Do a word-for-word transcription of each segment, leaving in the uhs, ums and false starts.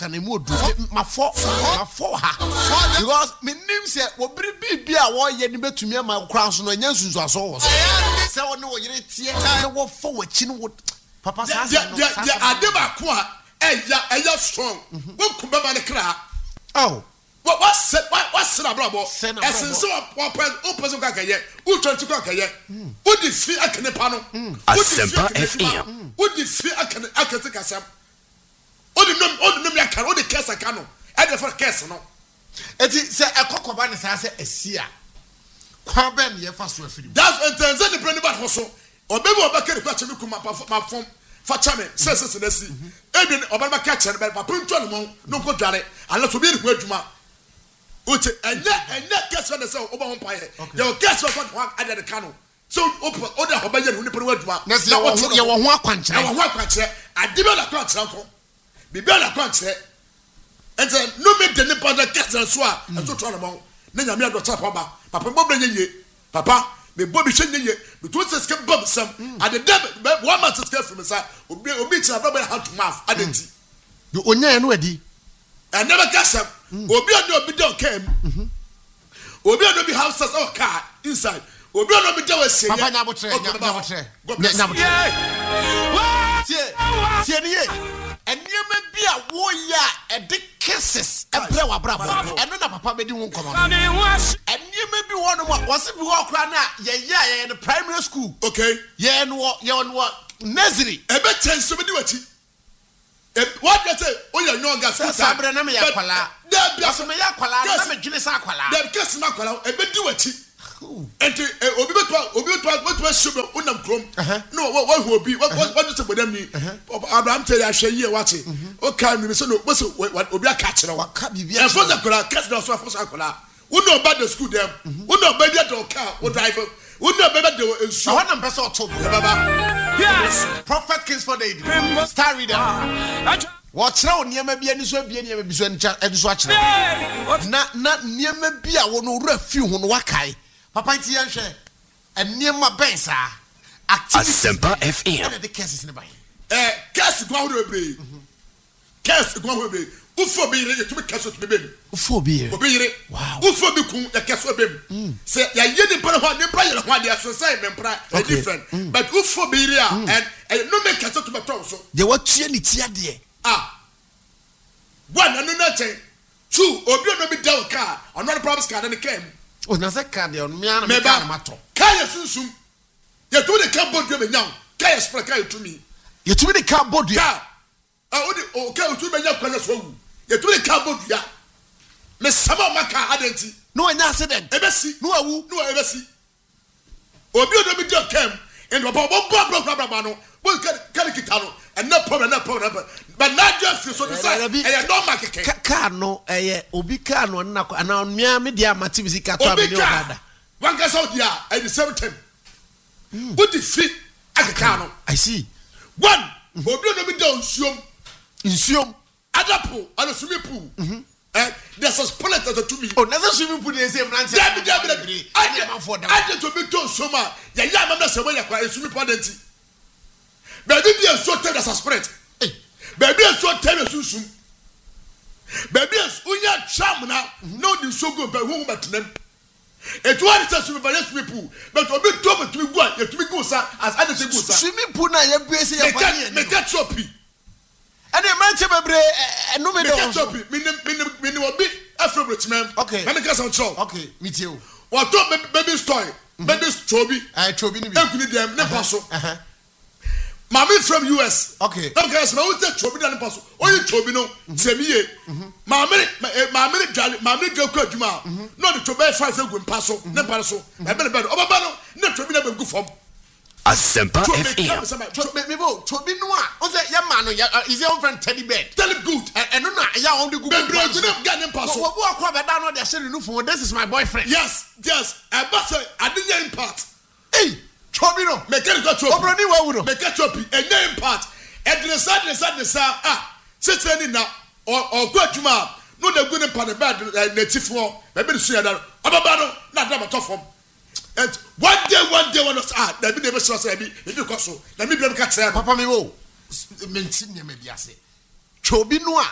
can you do my four my four ha because me name say wo biri bi a wo ye ni betumi ma kran so no nya sunsu aso wo say wo ne wo yire tie na wo fo wo chi no papa sa sa no ya ade ba ko a eya eya strong wo kumba ba ne kra oh what what said what what said abrabo esense what what person ka kaye wo twenty ka kaye wo di fi akene pa no wo di fi F M wo di fi akene akete kasam wo di nom wo di nom ya kan wo di kesa kan no e dey for kesa no eti se ekokoba ne sa se asia kwa ba me ye fa so afiri that's intense the brand bad hoso obebi obakere kwa chemi kuma pa fom fa chame se se se nasi ebi obaba ka chere ba papa ntwa no mo no ko dware ala so bi ne ho adwuma Uche, and that and that guess when they say over one pie. Your guess what one added the canoe. So open order Hobayan who put word. Now what you want one quantity. I want quantity. I demand a crunch, uncle. Be better crunch. And then no make the nipper that gets and swap and so try about. Then I made the top about Papa Bobby ye. Papa, me Bobby Shin ye. But what's the skip bump some at the debit one month to escape from his side will be a bit of rubber how to mouth. I didn't see. You only ready. I never guess up. Obi no be don came. Obi no be houses or car inside. Obi no be do say. Papa na botre, na botre. Na botre. Tie, tie nie. Enye bi a wo ya e de kisses e bre wa brabo. Eno na papa be di won komo. Enye bi wo no mo, wo se bi wo kra na ye ya ye the primary school. Okay. Ye no ye no nursery. E be tenso be di wachi. What you say? Oh, you're no gas. Sabre na me yakwala. There be me yakwala na me dwene sa akwala. There case na akwala e be di wachi. Enti obi beto obi beto beto sugar unam krom. No what who obi what what you say bodam ni. Abraham tell you ahwe ye wachi. O kai me say no we say obi aka kire wa. Ka bibia. E for the akwala case na so for akwala. Uno ba the school dem. Uno ba dia do car o driver. Uno ba ba de ensu. I want them person to baba. Yes, Prophet Kings for the Star Reader. Watch now, near me be any so be any be so and watch na na near me be a one refu on wakai. Papa Tianche and near my bensa. Asempa F M. The cases in the bay. Eh, cast go to be. Cast go to be. Ufo be ready to be cast to be. Ufo be. Wow. Ufo be kun the cast be. Say ya yeni para ho ne prayer ho dia so say me pra different. But ufo be here and no make cast to be talk so. They what tie ni tia de. Ah. One anu na chen. Two obi no be down car. Another promise car na came. O na say car de on me ana me car na mato. Car ya sunsum. Ya to the car board me nyaw. Car ya spray car to me. You to me the car board ya. Ah o de o car to me nya kwala so wu. You to the car board ya. Me sama maka adenti. No any accident. Ebesi. No awu. No ebesi. Obi no be down came. And baba baba baba baba no. Bo kan kan kitano. And no problem, no problem. But not just so to say, I no market. Car no, eh, Obi car no, and now me media mativisi car. One gets out here at the same time. What the feet as a car? I see. One, Obi no be down, Sium, in Sium, Adapo, and a swimming pool. Eh, there's a split as a to me. Oh, never swimming pool is a branch. I get for that. I get to be told so much. Yeah, yeah, I'm not saying I swimming pool. Baby be so tell as a spread. Baby so tell as soon. Baby as unya cham na no the so go by who but them. It one is to be swimming pool, but obi to be go you to be go sir as other say go sir. Swimming pool na ye brace ya fani. Me get choppy. And the man bebre no me do choppy. Me me me me obi afro richman. Okay. Let me get some chop. Okay, me too. What to baby story. Baby chobi. I chobi ni bi. Enkuni dem ne paso. Uh-huh. Mami from U S. Okay. Don't guys, ma uze chobi na nipa so. Oyi chobi no, semiye. Mami, mami jali, mami joku adwuma. No the chobi five say gu mpa so, ne mpa so. E be be. Obaba no, ne chobi na be gu fam. Asempa F M. Chobi me bo, chobi no a. O say ya ma no, is your friend Teddy Bear. Tell him good. And no na ya on the gu. Be bre gu na ga ne mpa so. Wo wo akwa be da no dey share no phone. This is my boyfriend. Yes, yes. I but say I didn't impact. Hey. Chobi no me can go chobi obroni wa wu no me can chobi enye impact edresa dresa dresa ah seteni na o go adwuma no na gu ne pa ne bad natifo me be su ya da obaba no na da to form and one day one day one of ah na bi na be so say bi e bi ko so na mi bi ka tire papa me wo menti ne me biase chobi no a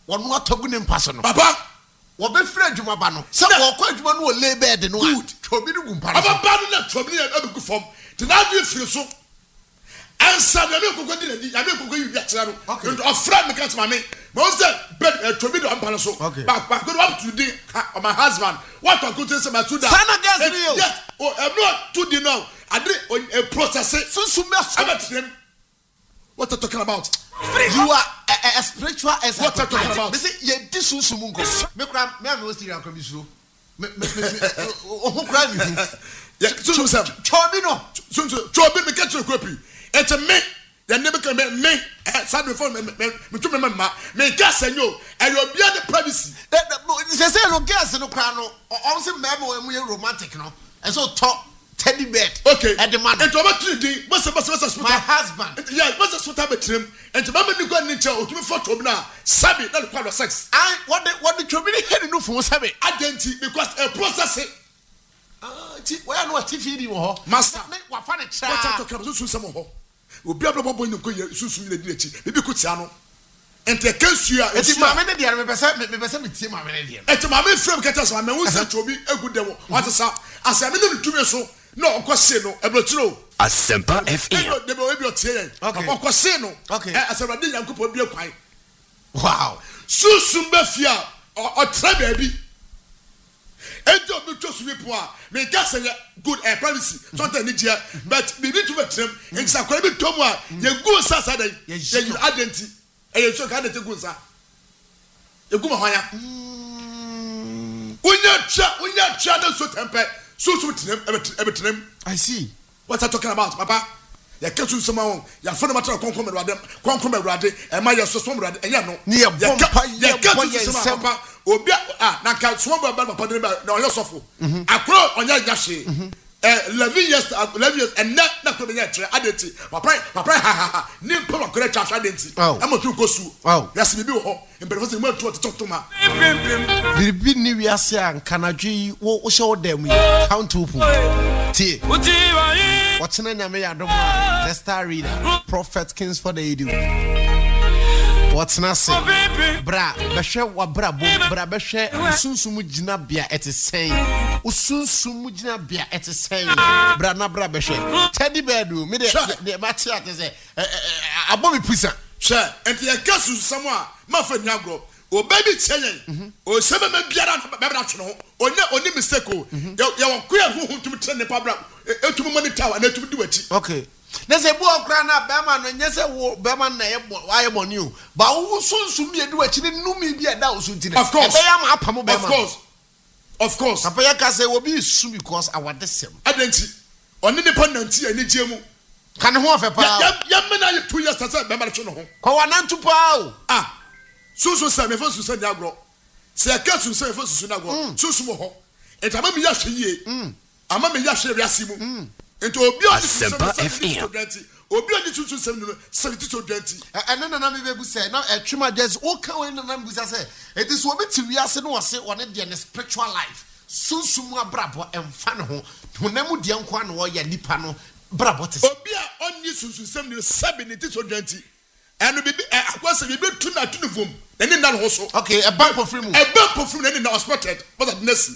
wɔn atogu ne mpaso no papa wɔbɛfrɛ adwuma ba no sɛ wɔkɔ adwuma no wɔ lay bed no a twobi no gu mpa no aba ba no na twobi no abugu fam te na adu firi so ansa na me kokɔ di na di na me kokɔ yi bi akyerɛ no nto ɔfrɛ me ka tama me ma wo sɛ bed twobi do mpa no so back back go up to the my husband what I could say my student sana gas real yes oh I'm not to the now I did a process so so me what are talking about you are a, a spiritual as what are talking about me say ye di sunsun mu nko me kra me am o siri akra bi suro me me o ho kra ni yeah so so chobi no so so chobi me catch kopi it's me the neighbor can me me sad before me me to me mama me gas enyo e yo bia the privacy say say no gas no kra no o say me mo emu ye romantic no and so talk teddy bed okay at the man and to about three day what's what's what's my husband yeah what's what about him and to mama ni go ni cha o to me photo na sabi na the part of sex I what the what the chobi ni head no fun sabi identity because a process ah ti where no T V ni wo ho master me wa fa ne tra what are talking about so so ho obi abro boy ni ko susu ni na di achi bibi ko tia no ente kansua enti ma me ne dia me pese me pese me tie ma me ne dia enti ma me frame keta so ma me wo se chobi egu dem what sa asame no tumi so no okose no ebrotiro Asempa F M de be obi otie yen okose no asabade yankopo bi akwan wow susu be fia o tra baabi enti obi to su bipo a me gas good air privacy something ni dia but we need to be trem enti sakwa bi tomu a ye go sasa dey ye identity e ye so ka dey go sa ye go ma hwanya unya twa unya twa da so tempe so so trem e trem I see what are talking about papa ya kesu nsema won ya fo na matra konkon me ruade konkon me ruade e ma ya so so me ruade enya no ne ya bompa ya kesu nsema papa obi ah na ka so ba ba papa de ba na oyo sofo akro onya nya hwe eh eleven years eleven years and na na ko be nya tre adenti papa papa ha ha ha ni mpa wa kore twa adenti e mo tu kosu yes bibi wo ho imperial se mo tu to to ma bibi ni wi ase an kanadwe wo wo hye wo dem count open tie what's na nyame ya dom the star reader prophet kings for the edu what's na say bra behwe wa bra bom bra behwe sunsumu gina bia etesen usunsumu gina bia etesen bra na bra behwe teddy bed me de de mate atese abomi pusa sure enti ya kasu samo a ma fa nyagro o baby chenyen o sebe me biara na be bra twe no onya oni mistake o ya won kuya hu hu tum tene pa bra etum monitor na etum di wachi okay na se bu okra na be ma no nye se wo be ma na ye waye money o ba wo sunsum ye di wachi ni numi bi eda wo sun tine of course e be ya ma apam be ma of course of course papa ya ka se wo bi su because awadesem adenti oni ne pananti ani giemu kan ho ofe pa ya ya me na two years say be ma twe no ho ko wanantu pa o ah susu se me fa susu nya agro se ka susu se fa susu na agro susu mo ho etama mi ya hwe yie ama me ya hwe wiase mu ento obi o Asempa F M obi o ni susu se no seventy to twenty ene na na me bebu se na etwema just o ka we na na bebu se it is obi ti wiase no wose one de ne spiritual life susu mu abrabo emfa ne ho honam de nko na wo ya nipa no brabo te obi a onni susu se no seventy to twenty eno bibi akwase bibi tu na tu ne vom ene na ho so okay a bank of free mu a bank of free ene na expected but that nesi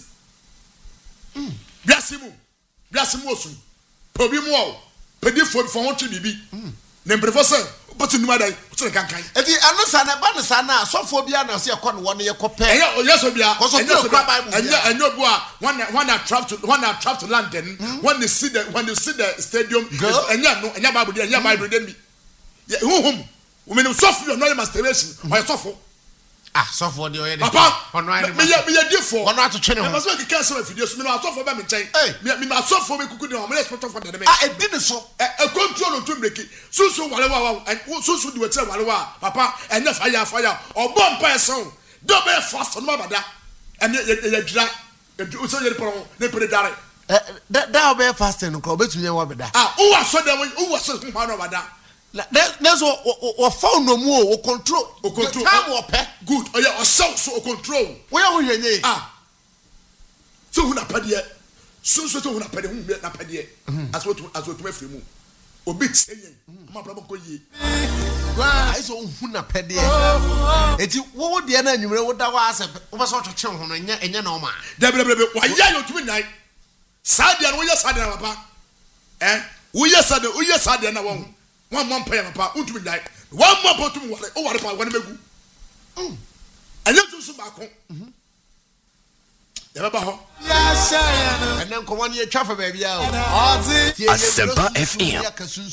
mm biase mu biase mu osu obi mu o pedi for for ho twi bibi na mbrefo se but numa dai o kan kan enti anu sa na ba ne sa na sofo bia na se ekọ no won ye kope eya yes obia enya so bible enya enya obu a one one travel to one travel to London when you see the when you see the stadium enya no enya bible dey enya bible dey mi hu hum we mean sofo no masturbation o sofo ah sofo dey o ye dey papa me ye me ye dey for ono atotwe ne ho na so ke kan so afidie so me no sofo ba me nchen me me ma sofo me kuku dey o me respect for dem ah e di ne so e control on to breki susu wale wa susu di wetre wale wa papa enya fire fire obo mpa eson do be fast no bada enya ye dira e so ye pro ne pre dare da da be fast no ko betumi ye wa beda ah o wa so dem o wa so mpa no bada there's what found no more control o control time or pay good oh yeah o so so control we are here ah so hu na pade so so so hu na pade hu na pade as what as what me free mu obi tseyen ma bra ko yi wa iso hu na pede eti wo de na anwumre wo da wa ase wo be so twetwe ho no nya enya na o ma da bla bla wa ya yo tumi nai sadia no wo ya sadia na papa eh wo ya sadia wo ya sadia na won won mo mpa ya papa untumi nai won mo po tumi wale o ware pa won megu mm anya tusu ba ko mhm ya baba ho and then come on, you travel, baby. Asempa F M.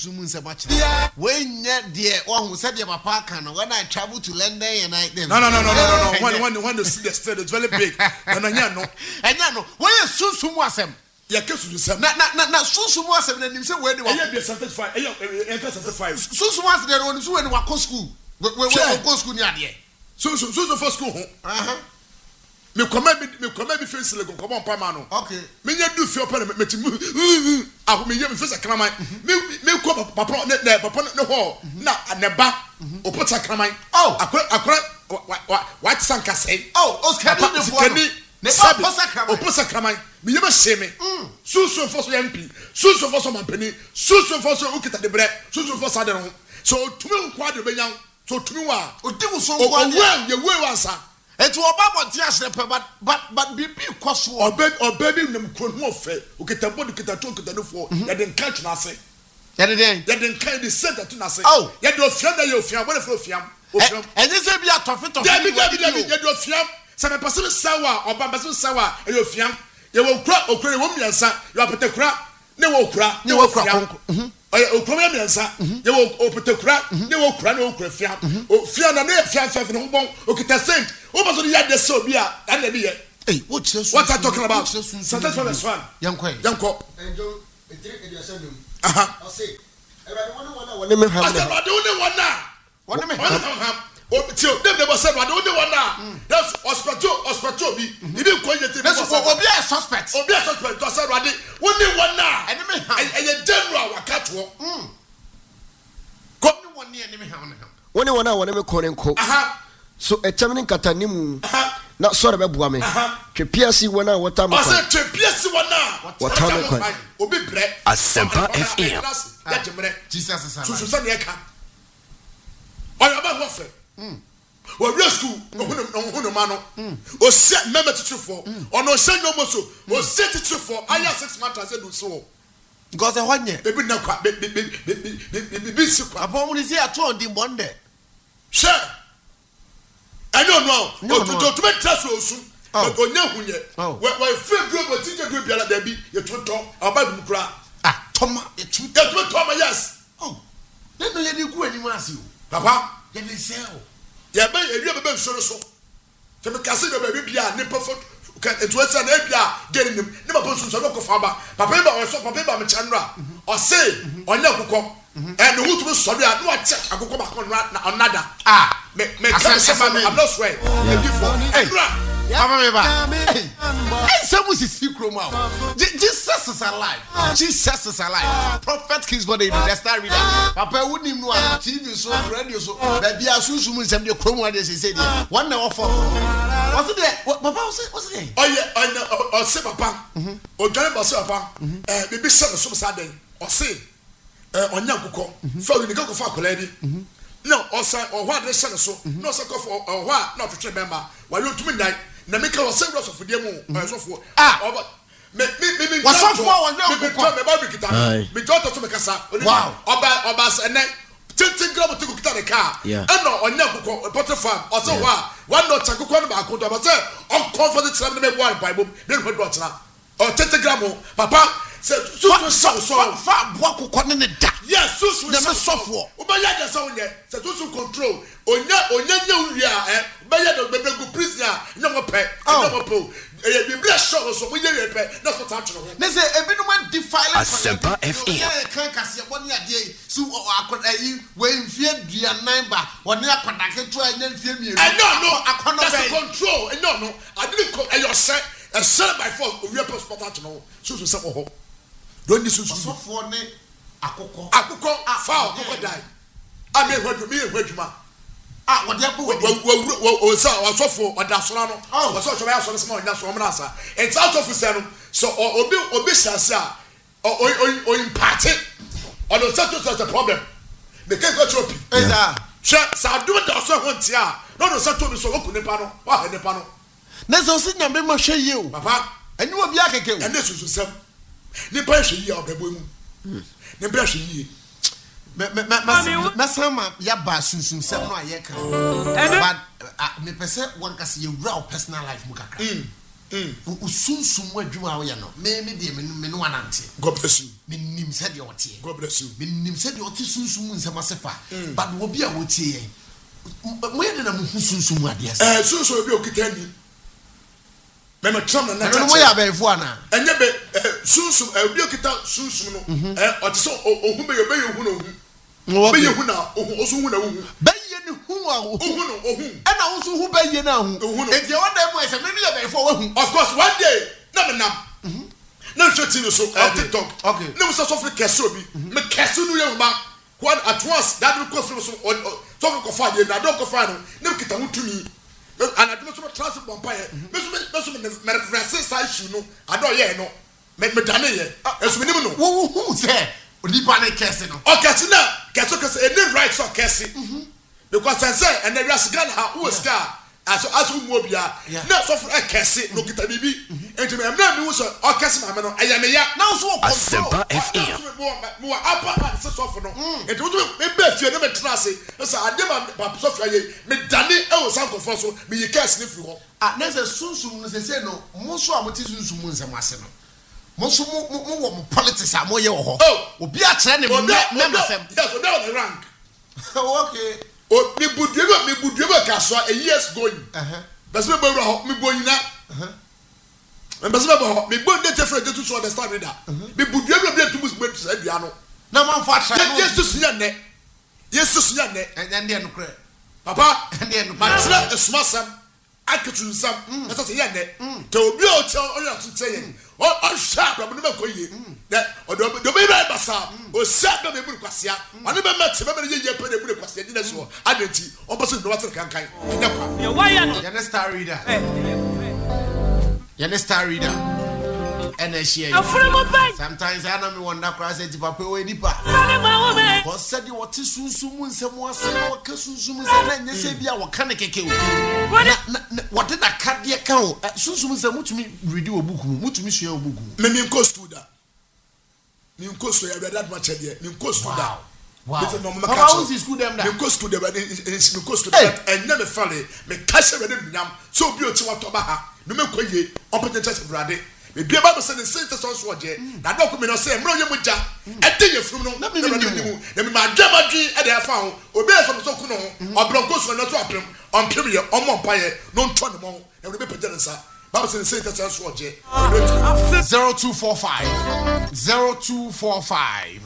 When yet, one who said, my park, and when I travel to London, and I no, no, no, no, no, no. When, when, when the state is very big, and I know, and I know, where is Susu Wasem? Yeah, kiss you, Sam. Not, not, not Susu Wasem, and you say, where do I be satisfied? Satisfied. Susu was there on Su and Wako school. Where go school near here? Susu, Susu for school. Uh huh. Me come me come be face le come on pa ma no okay me nya du fi opa me timu ah me ye me face kraman me me ko papa ne papa ne ho na ne ba opota kraman oh akora akora what sanka say oh Oscar ni fo ne opota kraman opota kraman me ye be hye me susu fo so mp susu fo so mampani susu fo so ukita de bre susu fo sa de no so tumi kwa de be nya so tumi wa odi wo so kwa de ye we wansa etu oba bonti asre pe but but but bibi kwaso obe obe bi nem kro no fe okita bodu kita to okita no fo ya de nka tuna ase ya de den ya de nka de center tuna ase oh ya de ofiam da ya ofiam bo de fo ofiam ofiam enye se bia tofe tofe ya bi ya bi ya de ofiam se me person sawa oba person sawa e ofiam ya wo kura okura wo miansa ya opete kura ne wo kura ne wo kura konko mhm o okura miansa ya wo opete kura ne wo kura ne wo kura fiam ofiam na ne fiam fiam ne ho bon okita cent o ba so ya de so bia and na be hey what you what are talking about sometimes for this one yanko yanko enjo etire ediasadum aha o say everybody one one one me ham na everybody one one na one me ham o tio dem dem say everybody one one na that's hospital hospital bi ibi ko yete bi obi a suspect obi a suspect to say everybody one one na ene me ham e general wakato mm ko ni one ne ene me ham na ham one one na one me ko renko aha so etamni katanimu na sore bebua me twepiasi wona wota me kwa ase twepiasi wona wota me kwa obi bre Asempa F M ya jemre Jesus is so so say na eka oya ba ho fe mm o rescue ohunu ohunu ma no o se meme titufo ono se nyomo so o se titufo aya six months as do so because e honye ebi na kwa be be be be si kwa abomu ni se ato on di monde she I don't know. No, to to make trust osu. O nya hunye. We we free group o tije group biala da bi ye tonto. Aba bi mukura. Ah, toma ye tu. Ye tu toma yes. Oh. Na no ye ni ku ani mu ase o. Papa, ye ni se o. Ye ba ye wi be so so. Te me kase be ba bi bia ne pafo ka etu asa na bia geri nim. Ne papa so so ko fa ba. Papa ba o so papa ba me chanra. O se onya kokko. Eh no wutu so bia no a check akokko ba ko na another. Ah. Me me come say I'm not swear. Hey, Papa me ba. Hey, some is secret now. Jesus is alive. Jesus is alive. Prophet King's body the star reader. Papa wouldn't even know T V so radio so. Baby asusu mu nsem de krom wa de say say one hour for. What's it there? Papa what's it there? Oh yeah, I know. O say papa. O dwan ba say papa. Eh bibi say so sa den. O say eh onya kokko. Fa we ni kokko fa kola bi. No, osa or what they say so. No so for or what not to remember. Why you to me like na make us say us for them so for ah me me me what's up for one now me tell me about kita me daughter to me kasa wow oba oba say na ten gram to kita the car and no onya kokko butter farm or so wa one not kokko no ba ko do ba say on comfort trap me one bible me no do tna or ten gram papa say so so so fa boa kokko ne da yes so so na me sofo obaya da so nye say so so control onya onya nya wia eh baya do bebe go prisoner nya mo pe nya mo po e bi bia show so mo ye pe na so ta tro ne say ebi no man defile Asempa F M ya kan kase boni ade su akoda yi we mfie duanan ba woni akoda ke to anya mfie mienu I no no akono be control no no I didn't call your set a set by force o we passport at no so so say ho don't this so so for ne akoko akoko fa akoko dai ami ehwadu mi ehwaduma ah wode abu we o sa o sofo odasora no o so choba ya so se ma onya so mra sa it's out of say no so obi obi sase a o o impart on the status as a problem me can go to pi eza hwe sa do da so ho ntia no no sato bi so wo kunipa no wa ha nipa no na so si nyame ma hwe yi o papa enu obi akeke o ene susu sam nipa hwe yi a obebo mu nipa hwe yi me me me me sama ya ba sunsun sem no ayeka but me pese one kase ye wura personal life mu kakra mm usunsun wadwuma wo ye no me me de me me no anante God bless you me nim se de otie God bless you me nim se de otie sunsun mu nsem asefa but wo bia wo tie ye mo ye de na mu sunsun mu ade ase eh sunsun obi okitani me me tram na na no mo ya ba efo ana enye be sunsun obi okita sunsun no eh otiso ohun be ye be ye hu no hu be ye hu na ohun osun hu na hu be ye ni hu a ohun no ohun e na wo so hu be ye na hu e de won dem ese me ya ba efo wa hu of course one day na me nam na shoti no so on TikTok okay na so so for kese obi me kese no ye ba what at once that will go so so so ko fa ye na do ko fa no na kita hutumi and I do so transfer vampire me so me so me reference sa issue no ado ye no me me dane ye eso me nim no wo hu se onipa na kese no o kese na kese kese any right so kese because I say and the rest Ghana ha who star as as who mo bia na so for kese no kita bibi enti me na me wo so o kese ma me no aya me ya na so o Asempa F M mo apa pa se so for no enti wo me be fie na me tena se so ade ma papa so fie me dane e wo san ko so me yi kese ni fi ho ah na se sunsum no se se no mo so amoti sunsum nsem ase no mo so mo mo wo mo politics a mo ye wo ho obi a kire ne me me fam yes o down the rank okay o mi budueba mi budueba ka so a years going eh eh bese me bawura ho mi boyina eh eh bese me ba ho mi bon de tefre de to so understand reader mi budueba bi atumus gbe tu adua no na man fa tra no Jesus nya ne Jesus nya ne en de no kre papa en de no ma tra esuma sam aketu sam na so ye ne te obi o che o ya to teye o o sharp na me koye na o do do be be basa o sharp na me buru kwasia ani be mate be be ye pe na buru kwasia di na so adenti o boso do water kankan nya kwa ya why no ya star reader ya star reader and a share sometimes I know me wonder cross it papa we nipa ko said you what sunsumu nsemu ase na waka sunsumu nse na nya se bia waka ne keke o what did that card there kan sunsumu nsemu tumi read obuku mutumi sua obuku me me nko studa me nko so ya that much there me nko studa wow how is school them that me nko studa me nko studa and never fall me cash we dem nyam so obi o ti wato ba ha no me koye opportunity church brade me bia ba say the saint so so je na do ko me no say mro ye muja e de ye frum no na me nimu na me ma dwama dwi e de afa ho obi e so so ku no obronko so no to apem on pem ye omo mpa ye no nto ne mo e we be pagya nsa ba say the saint so so je zero two four five zero two four five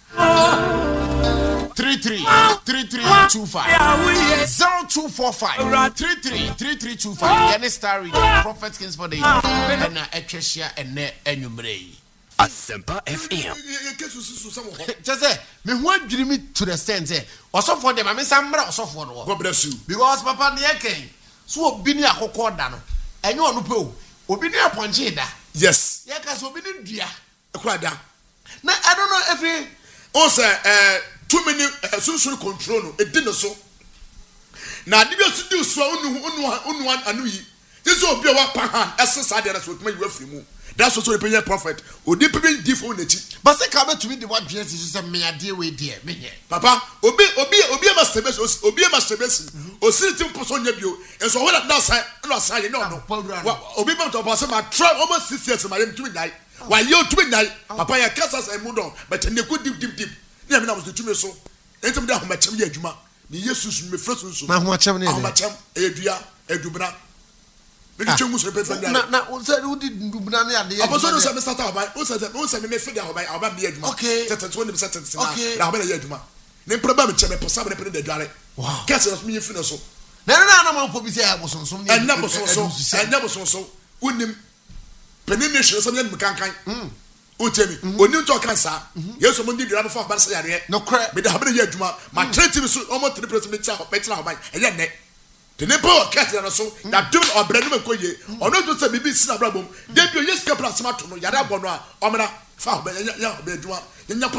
three three three three two five zero two four five three three three three two five. Any story, Prophet Kings for the and a treasure and ne enumere. Asempa F M. Just say me who dream me to the stand say also for them I mean some also for no. God bless you. Because papa ne ken so obi ni akokɔ da no. Enyo onu pe o. Obi ni aponche da. Yes. Ye ka so obi ni dua. Ekura da. Na I don't know if you also uh too many uh, social control no e di no so na ade bi so di so unu unu unu anu yi this obi wa pa han esesa de na so tuma yi wa free mu that's also the prayer prophet odi pe di fo na chi but say ka be to me the what dream is say me ade we there me here papa obi obi obi masturbation obi masturbation o siriti mpo so nya bio enso ho na say na say ye no no obi be to pass ma try almost six years ma yem tumi dai wa ye tumi dai papa ya kasa say mu don but ne go deep deep deep na me na was the tumi so entum da homa chem ye adwuma ni Jesus me fresh so na homa chem ne homa chem e dua edubra me di chem so pe fe na na o say o di dubra na ade aposo no say me start abai o say o say me fe da abai abai me adwuma tete so ni me set tete na abai na ye adwuma ne problem chem me posa me pe de dware wow kase so me ye fi no so na na na man po bi say abosonsom ni enna bosonsom enna bosonsom unim penin so so me kankan mm Utemi, oni nto kansa. Yeso mo ndi dira no fa ba se yare. No kre. Me da habere ye adwuma. Ma treat me so almost three percent me tira me tira ho ban. Eye ne. The nepo cat na so that do obra no makoye. Ono to say bibi sina bra bom. De bi o yes ka pla sema to no yare abo no a omra fa ho ba ya ya ba adwuma. Nya posa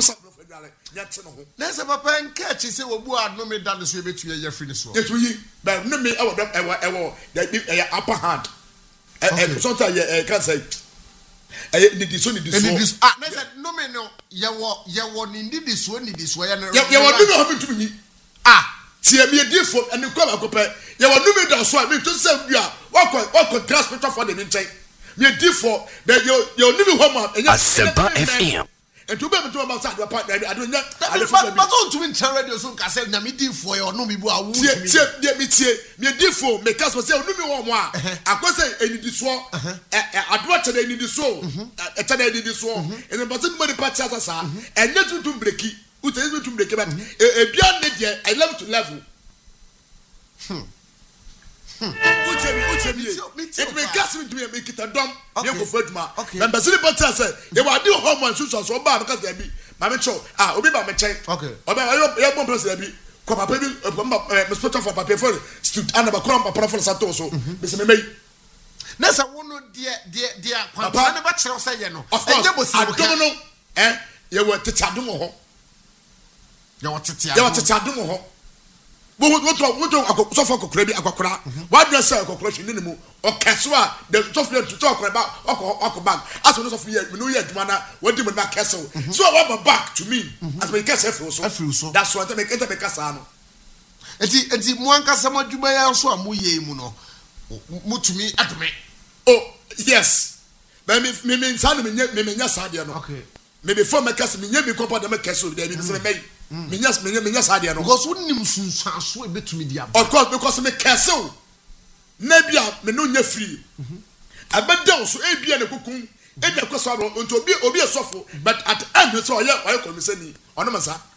dwale nyate no ho na se papa nka chi se obu adome da no so ebetu ye free ne so yetu yi ba no me e wo e wo e wo the upper hand eh sometimes eh can say eh ni diso ni diso ah na se no me no ye wo ye wo ni ndi diso ni diso ye no ye wo no me ho bitu ni ah tie me di fo ene kwa akopɛ ye wo no me da so a me to say bia wakɔ wakɔ grass picture for the nkyɛn me di fo be ye ye no me ho ma enya Asempa F M and to be able to about that, I don't know. But don't to win radio soon. I said, Namidi for your no me bo. I me tie me di for me cast say no me one more. I go say any this one. I do what they need this so. I tell they need this one. And the person money party as sa. And not to break it. Who tell me to break it? A beyond media, I love to level. Hmm. Who tell me? Who tell me? It may cast me to me make it a dumb. You go for ma. And the city party say they were do home and so so bad because they be. Mama cho ah obi ba me check. Okay. Obi ayo ya bon person be. Ko papa bi me sponsor for papa for stood and ba krom papa for santo so. Be se me me. Na sa wono de de de kwanta na ba kire say ye no. Enje bo si adom no. Eh ye wo tete adom ho. Ye wo tete adom. Ye wo tete adom ho. Wo wo to wo to akokso for kokora bi akokora. Wa dress say akokora shi ni mu. O keso a the software to talk about okọ okọ bag. As no software me no ye adwuma na wo di me na keso. So I want back to me. As me keso afro so. Afro so. That's what make enter me kasa no. Enti enti mo ankasa mo adwuma ya so am ye mu no. Mutumi adome. Oh, yes. But me me me nsa no me me me nya sade no. Okay. Me before me kasa me nya me kopa de me keso de bi se me me nya me nya me nya sade no. Because wonnim sunsan so e betumi dia. Of course because me keso. Nebia me no nya free. Abeda so e bia na kokun. E bia kwaso ro nto obi obi esofo but at end so oya oya komisani. Ono masa.